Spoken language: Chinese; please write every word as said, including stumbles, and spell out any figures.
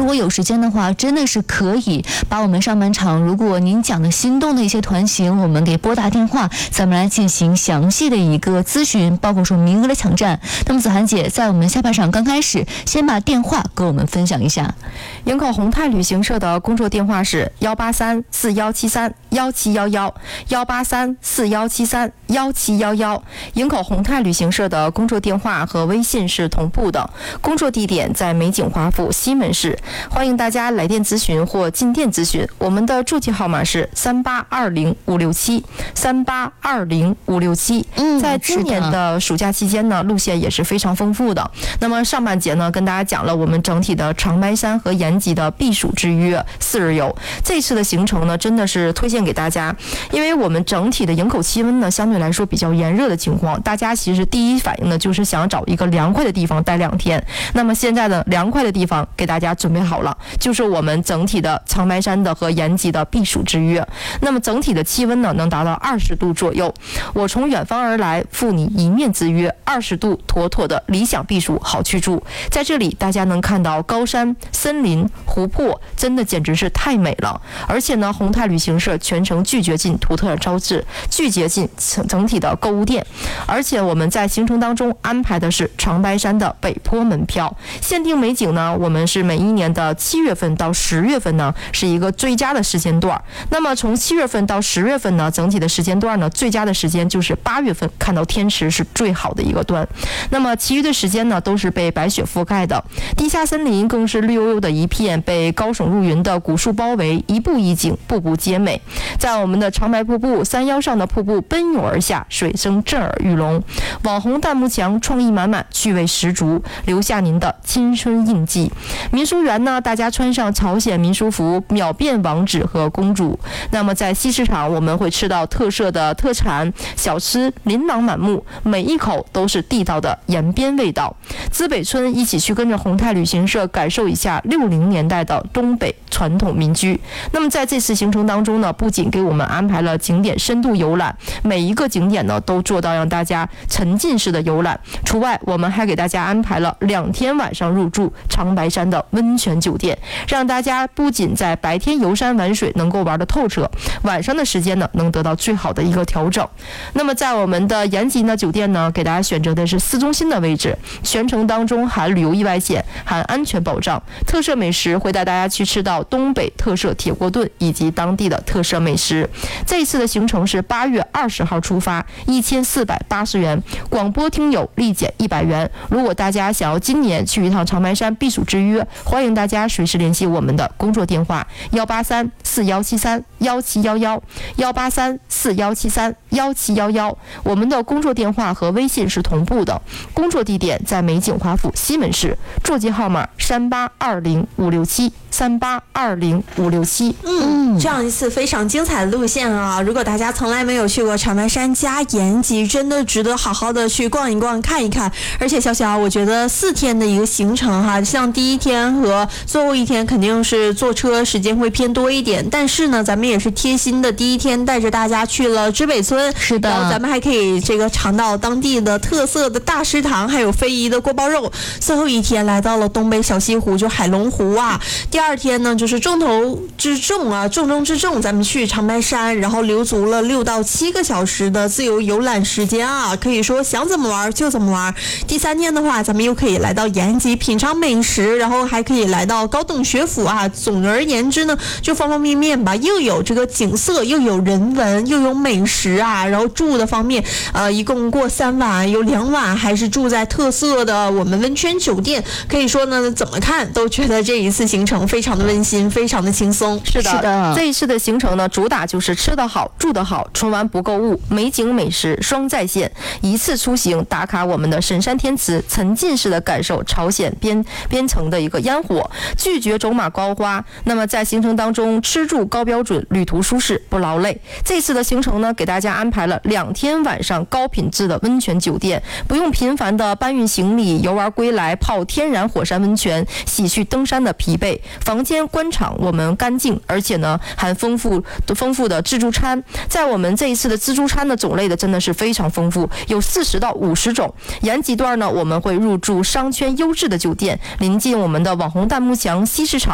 如果有时间的话，真的是可以把我们上半场如果您讲的心动的一些团型，我们给拨打电话，咱们来进行详细的一个咨询，包括说名额的抢占。那么子涵姐，在我们下半场刚开始，先把电话跟我们分享一下。 营口宏泰旅行社的工作电话是幺八三四幺七三幺七幺幺，幺八三四幺七三幺七幺幺。营口宏泰旅行社的工作电话和微信是同步的，工作地点在美景华府西门市，欢迎大家来电咨询或进店咨询。我们的座机号码是三八二零五六七三八二零五六七。 嗯， 在今年的暑假期间呢，路线也是非常丰富的。那么上半节呢，跟大家讲了我们整体的长白山和延吉的避暑之约四日游。这次的行程呢，真的是推荐给大家，因为我们整体的营口气温呢，相对来说比较炎热的情况，大家其实第一反应呢，就是想找一个凉快的地方待两天。那么现在呢，凉快的地方给大家准备好了，就是我们整体的长白山的和延吉的避暑之约。那么整体的气温呢，能达到二十度左右。我从远方而来，赴你一面之约，二十度妥妥的理想避暑好去处。在这里，大家能看到高山、森林、湖泊，真的简直是太美了。而且呢，宏泰旅行社全程拒绝进图特招致，拒绝进整体的购物店。而且我们在行程当中安排的是长白山的北坡门票，限定美景呢，我们是每一年的七月份到十月份呢，是一个最佳的时间段。那么从七月份到十月份呢，整体的时间段呢，最佳的时间就是八月份，看到天池是最好的一个段。那么其余的时间呢，都是被白雪覆盖的，地下森林更是绿油油的一片，被高耸入云的古树包围，一步一景，步步皆美。在我们的长白瀑布山腰上的瀑布奔涌而下，水声震耳欲聋。网红弹幕墙创意满满，趣味十足，留下您的青春印记。民俗园呢，大家穿上朝鲜民俗服，秒变王子和公主。那么在西市场，我们会吃到特色的特产小吃，琳琅满目，每一口都是地道的延边味道。资北村一起去跟着宏泰旅行社感受一下六零年代的东北传统民居。那么在这次行程当中呢，不仅给我们安排了景点深度游览，每一个景点呢都做到让大家沉浸式的游览。除外，我们还给大家安排了两天晚上入住长白山的温泉酒店，让大家不仅在白天游山玩水能够玩得透彻，晚上的时间呢能得到最好的一个调整。那么在我们的延吉呢酒店呢，给大家选择的是市中心的位置，全程当中含旅游意外险，含安全保障。特色美食会带大家去吃到东北特色铁锅炖以及当地的特色美食。这一次的行程是八月二十号出发，一千四百八十元，广播听友立减一百元。如果大家想要今年去一趟长白山避暑之约，欢迎大家随时联系我们的工作电话幺八三四幺七三幺七幺幺幺八三四幺七三幺七幺幺。我们的工作电话和微信是同步的，工作地点在美景华府西门市，座机号码三八二零五六七三八二零五六七。 嗯，这样一次非常精彩的路线啊！如果大家从来没有去过长白山加延吉，真的值得好好的去逛一逛、看一看。而且小小，我觉得四天的一个行程哈，像第一天和最后一天肯定是坐车时间会偏多一点，但是呢，咱们也是贴心的，第一天带着大家去了知北村， 是的， 然后咱们还可以这个尝到当地的特色的大食堂，还有非遗的锅包肉。最后一天来到了东北小西湖，就海龙湖啊。第二天呢，就是重头之重啊，重中之重，咱们去长白山，然后留足了六到七个小时的自由游览时间啊，可以说想怎么玩就怎么玩。第三天的话，咱们又可以来到延吉品尝美食，然后还可以来到高等学府啊。总而言之呢，就方方面面吧，又有这个景色，又有人文，又有美食啊。然后住的方面，呃，一共过三晚，有两晚还是住在特色的我们温泉酒店。可以说呢，怎么看都觉得这一次行程非常的温馨，非常的轻松。 是的， 是的， 这一次的行程呢，主打就是吃得好、住得好，春晚不购物，美景美食双在线。一次出行打卡我们的神山天池，沉浸式的感受朝鲜边边城的一个烟火，拒绝走马观花。那么在行程当中，吃住高标准，旅途舒适不劳累。这次的行程呢，给大家安排了两天晚上高品质的温泉酒店，不用频繁的搬运行李，游玩归来泡天然火山温泉，洗去登山的疲惫。房间官场我们干净，而且呢含丰富丰富的自助餐。在我们这一次的自助餐的种类的真的是非常丰富，有四十到五十种。延吉段呢，我们会入住商圈优质的酒店，临近我们的网红弹幕墙西市场。